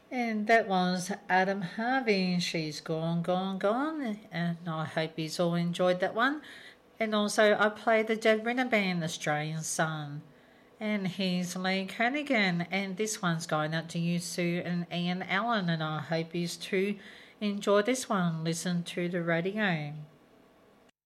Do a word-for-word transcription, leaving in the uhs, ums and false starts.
And that was Adam Harvey. She's gone, gone, gone. And I hope you all enjoyed that one. And also, I played the Dead Ringer Band, Australian Sun. And here's Lee Kanigan. And this one's going out to you, Sue and Ian Allen. And I hope you too enjoy this one. Listen to the radio.